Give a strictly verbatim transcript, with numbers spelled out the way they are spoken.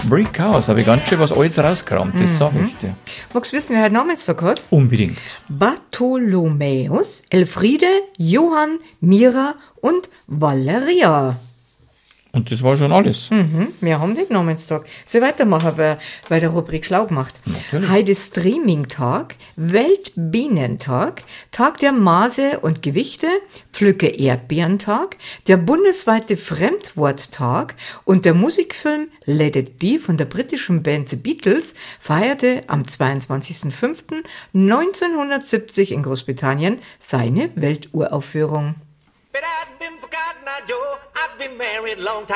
Brick House, habe ich ganz schön was Altes rausgekramt, das sag ich dir. Magst du wissen, wer heute Namenstag hat? Unbedingt. Bartholomäus, Elfriede, Johann, Mira und Valeria. Und das war schon alles. Mhm, wir haben den Namenstag. Soll ich weitermachen bei, bei der Rubrik Schlau gemacht? Natürlich. Heute ist Streaming-Tag, Weltbienentag, Tag der Maße und Gewichte, Pflücke Erdbeerentag, der bundesweite Fremdworttag und der Musikfilm Let It Be von der britischen Band The Beatles feierte am zweiundzwanzigsten fünften neunzehnhundertsiebzig in Großbritannien seine Welturaufführung. But I've been forgotten, I Joe. I've been married a long time.